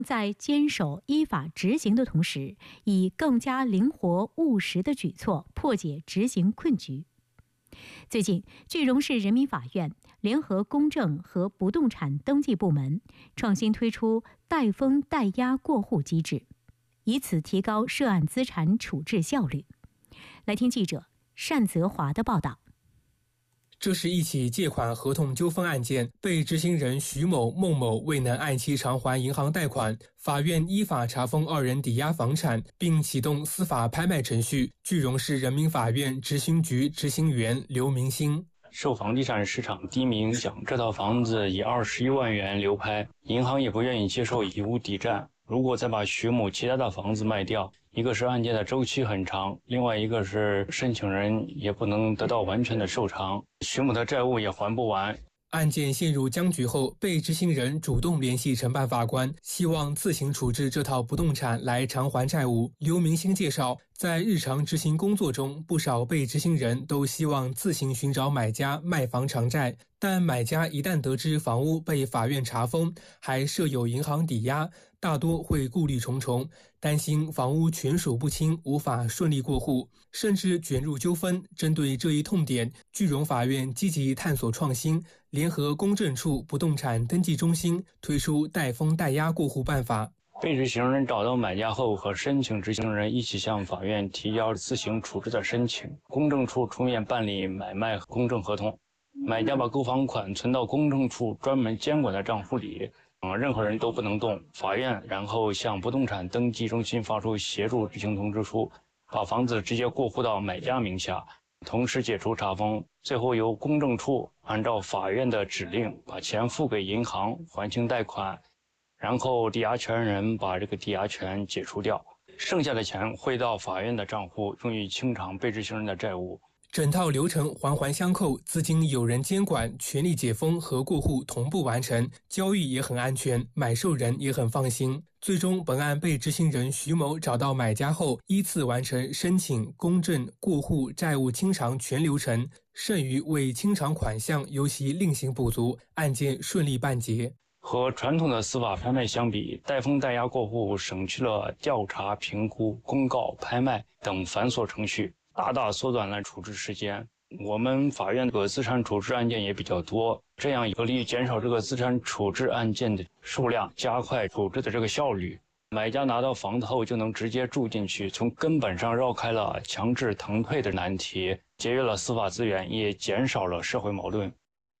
在坚守依法执行的同时，以更加灵活务实的举措破解执行困局。最近，句容市人民法院联合公证和不动产登记部门创新推出代封代押过户机制，以此提高涉案资产处置效率。来听记者单泽华的报道。 这是一起借款合同纠纷案件，被执行人徐某、孟某未能按期偿还银行贷款，法院依法查封2人抵押房产，并启动司法拍卖程序。句容市人民法院执行局执行员刘明星： 受房地产市场低迷影响，这套房子以21万元流拍，银行也不愿意接受以物抵债。如果再把徐某其他的房子卖掉，一个是案件的周期很长，另外一个是申请人也不能得到完全的受偿，徐某的债务也还不完。 案件陷入僵局后，被执行人主动联系承办法官，希望自行处置这套不动产来偿还债务。刘明星介绍，在日常执行工作中，不少被执行人都希望自行寻找买家卖房偿债，但买家一旦得知房屋被法院查封，还设有银行抵押，大多会顾虑重重，担心房屋权属不清，无法顺利过户，甚至卷入纠纷。针对这一痛点，句容法院积极探索创新，联合公证处不动产登记中心推出代封代押过户办法。 被执行人找到买家后，和申请执行人一起向法院提交自行处置的申请，公证处出面办理买卖公证合同，买家把购房款存到公证处专门监管的账户里，任何人都不能动。法院然后向不动产登记中心发出协助执行通知书，把房子直接过户到买家名下，同时解除查封，最后由公证处按照法院的指令把钱付给银行还清贷款，然后抵押权人把这个抵押权解除掉，剩下的钱汇到法院的账户，用于清偿被执行人的债务。 整套流程环环相扣，资金有人监管，权利解封和过户同步完成，交易也很安全，买受人也很放心。最终，本案被执行人徐某找到买家后，依次完成申请、公证、过户、债务清偿全流程，剩余为清偿款项由其另行补足，案件顺利办结。 和传统的司法拍卖相比，代封代押过户省去了调查、评估、公告、拍卖等繁琐程序，大大缩短了处置时间。我们法院的资产处置案件也比较多，这样有利于减少这个资产处置案件的数量，加快处置的这个效率。买家拿到房子后就能直接住进去，从根本上绕开了强制腾退的难题，节约了司法资源，也减少了社会矛盾。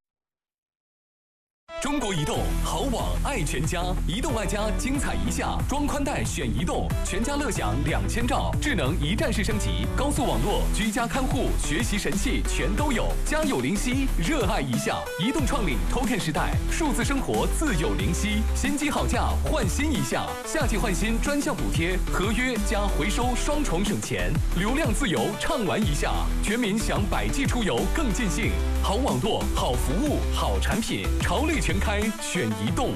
中国移动好网爱全家，移动爱家精彩一下，装宽带选移动，全家乐享2000兆，智能一站式升级，高速网络，居家看护，学习神器全都有，家有灵犀，热爱一下。移动创领 Token 时代，数字生活自有灵犀，新机好价换新一下，夏季换新专项补贴，合约加回收双重省钱，流量自由畅玩一下，全民享百 G 出游更尽兴。好网络，好服务，好产品，潮类全开选移动。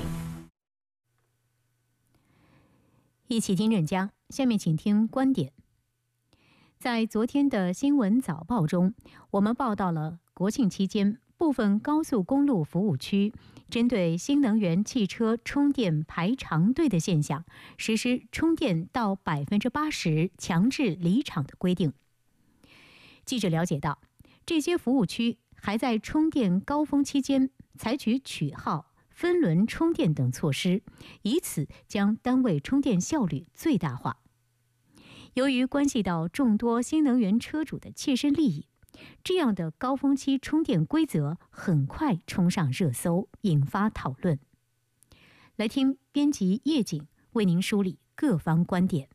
一起听任江，下面请听观点。在昨天的新闻早报中，我们报道了国庆期间部分高速公路服务区针对新能源汽车充电排长队的现象，实施充电到80%强制离场的规定。记者了解到，这些服务区还在充电高峰期间采取取号、分轮充电等措施，以此将单位充电效率最大化。由于关系到众多新能源车主的切身利益，这样的高峰期充电规则很快冲上热搜，引发讨论。来听编辑叶景为您梳理各方观点。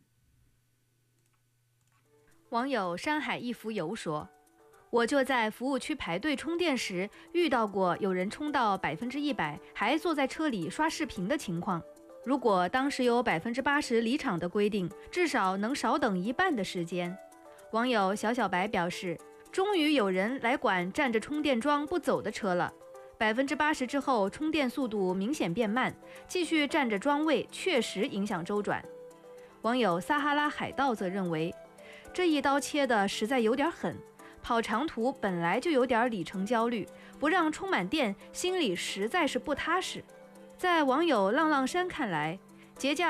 网友山海一浮游说，我就在服务区排队充电时遇到过有人充到100%还坐在车里刷视频的情况。如果当时有80%离场的规定，至少能少等一半的时间。网友小小白表示，终于有人来管站着充电桩不走的车了。80%之后充电速度明显变慢，继续站着装位确实影响周转。网友撒哈拉海盗则认为，这一刀切的实在有点狠，跑长途本来就有点里程焦虑，不让充满电，心里实在是不踏实。在网友浪浪山看来， 节假